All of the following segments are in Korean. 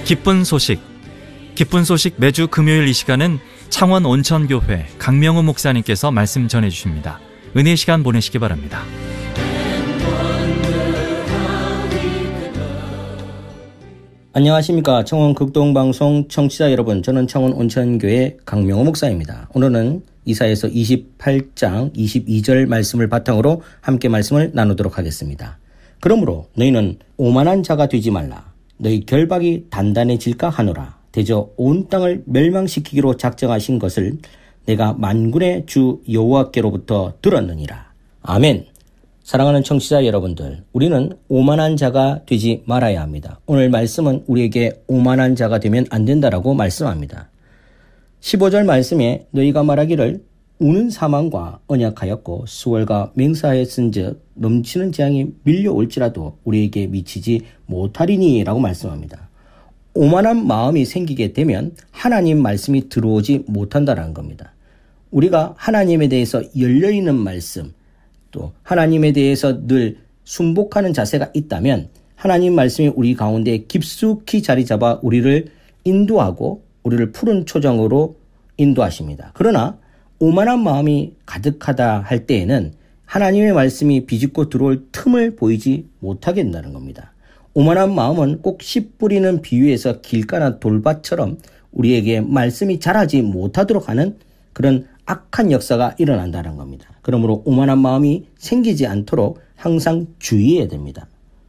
기쁜 소식. 기쁜 소식 매주 금요일 이 시간은 창원 온천교회 강명우 목사님께서 말씀 전해주십니다. 은혜의 시간 보내시기 바랍니다. 안녕하십니까. 창원 극동방송 청취자 여러분, 저는 창원 온천교회 강명우 목사입니다. 오늘은 이사야서 28장 22절 말씀을 바탕으로 함께 말씀을 나누도록 하겠습니다. 그러므로 너희는 오만한 자가 되지 말라. 너희 결박이 단단해질까 하노라. 대저 온 땅을 멸망시키기로 작정하신 것을 내가 만군의 주 여호와께로부터 들었느니라. 아멘. 사랑하는 청취자 여러분들, 우리는 오만한 자가 되지 말아야 합니다. 오늘 말씀은 우리에게 오만한 자가 되면 안 된다라고 말씀합니다. 15절 말씀에 너희가 말하기를 우는 사망과 언약하였고 수월과 맹사하였은즉 넘치는 재앙이 밀려올지라도 우리에게 미치지 못하리니 라고 말씀합니다. 오만한 마음이 생기게 되면 하나님 말씀이 들어오지 못한다는 겁니다. 우리가 하나님에 대해서 열려있는 말씀, 또 하나님에 대해서 늘 순복하는 자세가 있다면 하나님 말씀이 우리 가운데 깊숙이 자리 잡아 우리를 인도하고 우리를 푸른 초정으로 인도하십니다. 그러나 오만한 마음이 가득하다 할 때에는 하나님의 말씀이 비집고 들어올 틈을 보이지 못하게 된다는 겁니다. 오만한 마음은 꼭 씨 뿌리는 비유에서 길가나 돌밭처럼 우리에게 말씀이 자라지 못하도록 하는 그런 악한 역사가 일어난다는 겁니다. 그러므로 오만한 마음이 생기지 않도록 항상 주의해야 됩니다.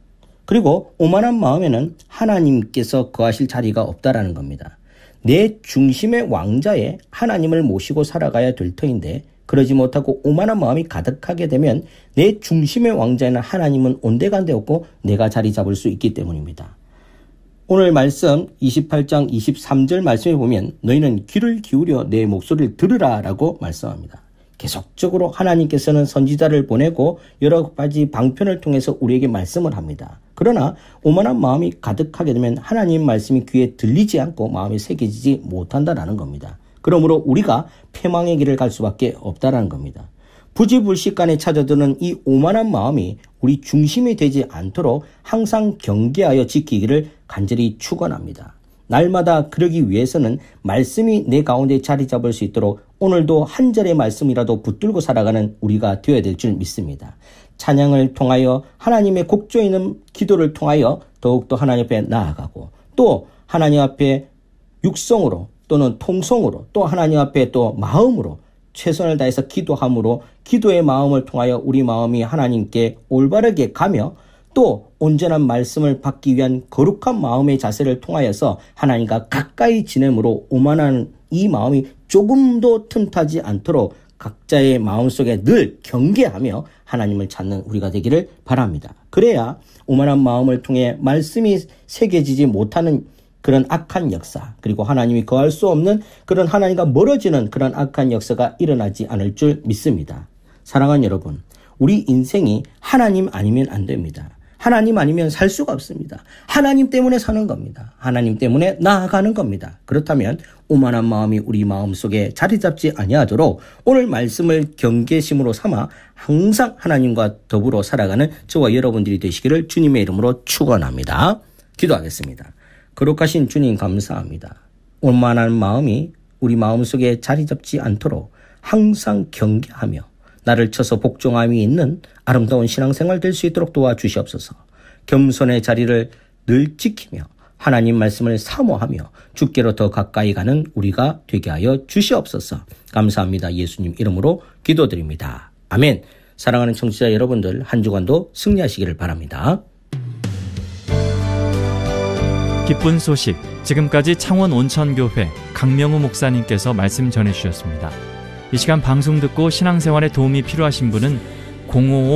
그리고 오만한 마음에는 하나님께서 거하실 자리가 없다라는 겁니다. 내 중심의 왕자에 하나님을 모시고 살아가야 될 터인데 그러지 못하고 오만한 마음이 가득하게 되면 내 중심의 왕자에는 하나님은 온데간데 없고 내가 자리 잡을 수 있기 때문입니다. 오늘 말씀 28장 23절 말씀에 보면 너희는 귀를 기울여 내 목소리를 들으라 라고 말씀합니다. 계속적으로 하나님께서는 선지자를 보내고 여러 가지 방편을 통해서 우리에게 말씀을 합니다. 그러나 오만한 마음이 가득하게 되면 하나님 말씀이 귀에 들리지 않고 마음에 새겨지지 못한다라는 겁니다. 그러므로 우리가 패망의 길을 갈 수밖에 없다라는 겁니다. 부지불식간에 찾아드는 이 오만한 마음이 우리 중심이 되지 않도록 항상 경계하여 지키기를 간절히 축원합니다. 날마다 그러기 위해서는 말씀이 내 가운데 자리 잡을 수 있도록 오늘도 한 절의 말씀이라도 붙들고 살아가는 우리가 되어야 될 줄 믿습니다. 찬양을 통하여 하나님의 곡조 있는 기도를 통하여 더욱더 하나님 앞에 나아가고 또 하나님 앞에 육성으로 또는 통성으로 또 하나님 앞에 또 마음으로 최선을 다해서 기도함으로 기도의 마음을 통하여 우리 마음이 하나님께 올바르게 가며 또 온전한 말씀을 받기 위한 거룩한 마음의 자세를 통하여서 하나님과 가까이 지냄으로 오만한 이 마음이 조금도 틈타지 않도록 각자의 마음속에 늘 경계하며 하나님을 찾는 우리가 되기를 바랍니다. 그래야 오만한 마음을 통해 말씀이 새겨지지 못하는 그런 악한 역사, 그리고 하나님이 거할 수 없는 그런 하나님과 멀어지는 그런 악한 역사가 일어나지 않을 줄 믿습니다. 사랑하는 여러분, 우리 인생이 하나님 아니면 안 됩니다. 하나님 아니면 살 수가 없습니다. 하나님 때문에 사는 겁니다. 하나님 때문에 나아가는 겁니다. 그렇다면 오만한 마음이 우리 마음속에 자리 잡지 아니하도록 오늘 말씀을 경계심으로 삼아 항상 하나님과 더불어 살아가는 저와 여러분들이 되시기를 주님의 이름으로 축원합니다. 기도하겠습니다. 거룩하신 주님 감사합니다. 오만한 마음이 우리 마음속에 자리 잡지 않도록 항상 경계하며 나를 쳐서 복종함이 있는 아름다운 신앙생활 될 수 있도록 도와주시옵소서. 겸손의 자리를 늘 지키며 하나님 말씀을 사모하며 주께로 더 가까이 가는 우리가 되게 하여 주시옵소서. 감사합니다. 예수님 이름으로 기도드립니다. 아멘. 사랑하는 청취자 여러분들 한 주간도 승리하시기를 바랍니다. 기쁜 소식. 지금까지 창원 온천교회 강명우 목사님께서 말씀 전해주셨습니다. 이 시간 방송 듣고 신앙생활에 도움이 필요하신 분은 055